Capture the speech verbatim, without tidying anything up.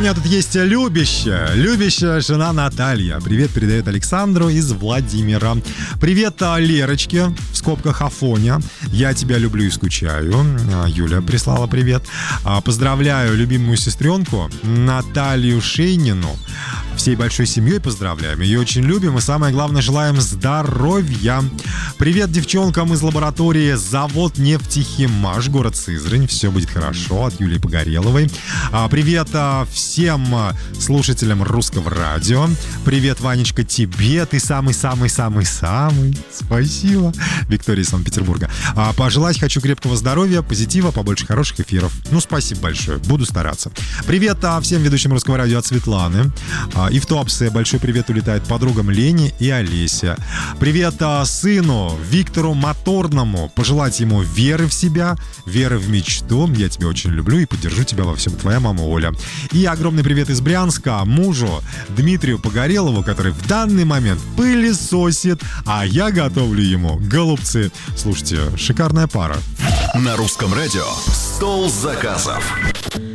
меня тут есть любящая, любящая жена Наталья. Привет передает Александру из Владимира. Привет Лерочке, в скобках Афоня. Я тебя люблю и скучаю. Юля прислала привет. Поздравляю любимую сестренку Наталью Шейнину. Всей большой семьей поздравляем. Ее очень любим и, самое главное, желаем здоровья. Привет девчонкам из лаборатории Завод Нефтехимаш, город Сызрань. Все будет хорошо, от Юлии Погореловой. Привет всем слушателям русского радио. Привет, Ванечка, тебе. Ты самый-самый-самый-самый. Спасибо. Виктория из Санкт-Петербурга. Пожелать хочу крепкого здоровья, позитива, побольше хороших эфиров. Ну, спасибо большое. Буду стараться. Привет всем ведущим русского радио от Светланы. И в Туапсе большой привет улетает подругам Лене и Олесе. Привет сыну Виктору Моторному. Пожелать ему веры в себя, веры в мечту. Я тебя очень люблю и поддержу тебя во всем. Твоя мама Оля. И огромный привет из Брянска мужу Дмитрию Погорелову, который в данный момент пылесосит, а я готовлю ему голубцы. Слушайте, шикарная пара. На русском радио «Стол заказов».